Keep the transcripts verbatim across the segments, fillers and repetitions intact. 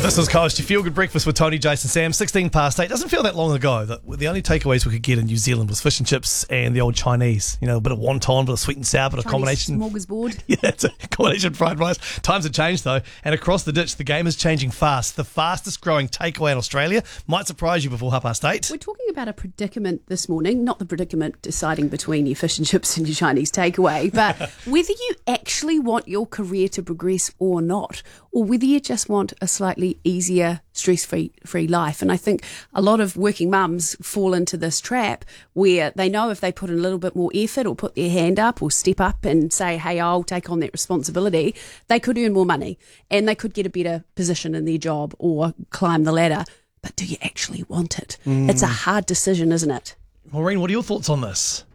This is Coast, your feel-good breakfast with Tony, Jason, Sam. sixteen past eight. Doesn't feel that long ago that the only takeaways we could get in New Zealand was fish and chips and the old Chinese. You know, a bit of wonton, a bit of sweet and sour, bit of combination. Smorgasbord. Yeah, it's a combination fried rice. Times have changed though, and across the ditch, the game is changing fast. The fastest growing takeaway in Australia might surprise you before half past eight. We're talking about a predicament this morning, not the predicament deciding between your fish and chips and your Chinese takeaway, but whether you actually want your career to progress or not, or whether you just want a slightly easier, stress-free free life. And I think a lot of working mums fall into this trap where they know if they put in a little bit more effort or put their hand up or step up and say, hey, I'll take on that responsibility, they could earn more money and they could get a better position in their job or climb the ladder. But do you actually want it? Mm. It's a hard decision, isn't it? Maureen, what are your thoughts on this?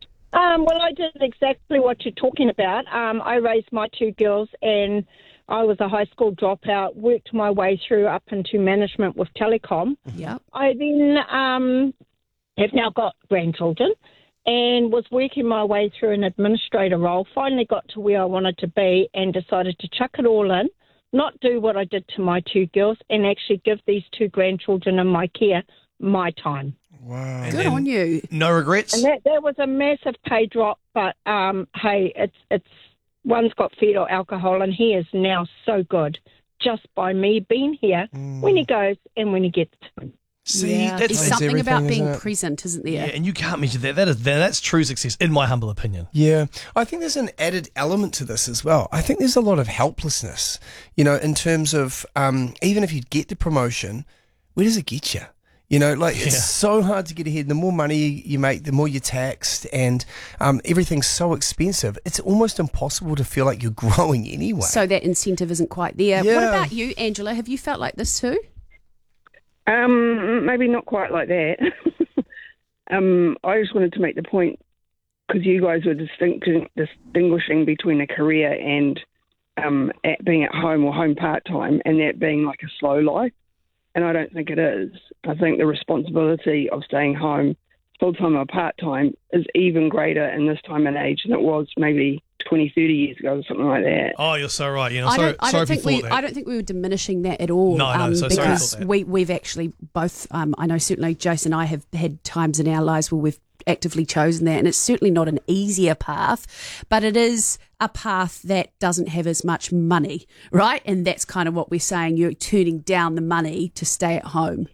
Um, well, I did exactly what you're talking about. Um, I raised my two girls and I was a high school dropout, worked my way through up into management with telecom. Yeah. I then um, have now got grandchildren and was working my way through an administrator role, finally got to where I wanted to be and decided to chuck it all in, not do what I did to my two girls and actually give these two grandchildren in my care my time. Wow. Good on you. No regrets? And that, that was a massive pay drop, but um, hey, it's it's one's got fetal alcohol and he is now so good just by me being here mm. when he goes and when he gets home. See, yeah, that's, there's something about being isn't present, isn't there? Yeah, and you can't measure that. That is that's true success, in my humble opinion. Yeah, I think there's an added element to this as well. I think there's a lot of helplessness, you know, in terms of um, even if you get the promotion, where does it get you? You know, like it's yeah. so hard to get ahead. The more money you make, the more you're taxed, and um, everything's so expensive. It's almost impossible to feel like you're growing anyway. So that incentive isn't quite there. Yeah. What about you, Angela? Have you felt like this too? Um, maybe not quite like that. um, I just wanted to make the point because you guys were distinct- distinguishing between a career and um, at being at home or home part-time and that being like a slow life. And I don't think it is. I think the responsibility of staying home full-time or part-time is even greater in this time and age than it was maybe twenty, thirty years ago or something like that. Oh, you're so right. You know, I sorry, don't, I sorry don't think if you we. thought that. I don't think we were diminishing that at all. No, no, um, so sorry I because thought that. we we've actually both. Um, I know certainly Jason and I have had times in our lives where we've actively chosen that, and it's certainly not an easier path, but it is a path that doesn't have as much money, right? And that's kind of what we're saying. You're turning down the money to stay at home.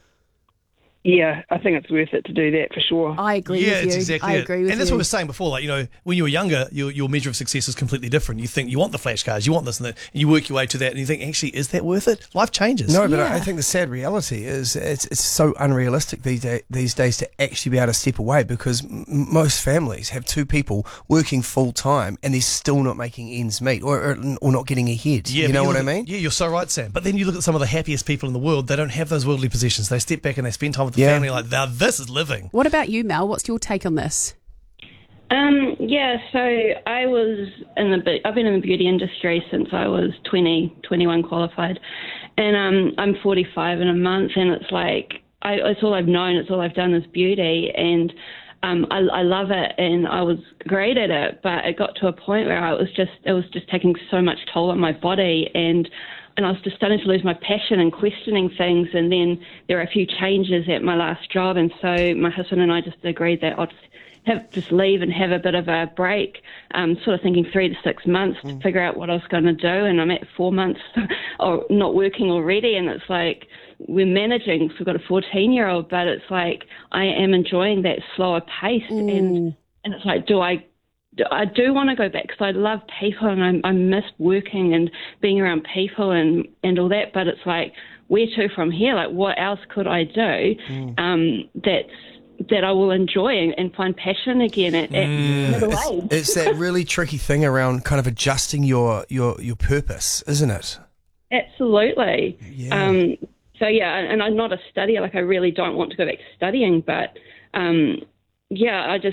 Yeah, I think it's worth it to do that for sure. I agree yeah, with you. it's exactly I it. agree with and that's you. what we were saying before. Like, you know, when you were younger, your your measure of success is completely different. You think you want the flash cars, you want this and that, and you work your way to that, and you think, actually, is that worth it? Life changes. No, but Yeah. I I think the sad reality is it's it's so unrealistic these day, these days to actually be able to step away because m- most families have two people working full time and they're still not making ends meet or or, or not getting ahead. Yeah, you but know you what I look at- mean? Yeah, you're so right, Sam. But then you look at some of the happiest people in the world, they don't have those worldly possessions. They step back and they spend time with the Yeah. family like, now this is living. What about you, Mel? What's your take on this? Um, yeah, so I was in the be- I've been in the beauty industry since I was twenty, twenty-one qualified, and um, I'm forty-five in a month, and it's like I, it's all I've known, it's all I've done is beauty, and um, I, I love it, and I was great at it, but it got to a point where I was just it was just taking so much toll on my body, and and I was just starting to lose my passion and questioning things, and then there were a few changes at my last job, and so my husband and I just agreed that I'll just have just leave and have a bit of a break, um, sort of thinking three to six months to figure out what I was going to do, and I'm at four months or not working already, and it's like we're managing, so we've got a fourteen-year-old, but it's like I am enjoying that slower pace, Mm. and and it's like, do I I do want to go back because I love people and I, I miss working and being around people and, and all that. But it's like, where to from here? Like, what else could I do mm. um, that's that I will enjoy and, and find passion again at, at Mm. middle It's, age? it's that really tricky thing around kind of adjusting your your, your purpose, isn't it? Absolutely. Yeah. Um, so yeah, and I'm not a studier. Like, I really don't want to go back to studying, but um, yeah, I just.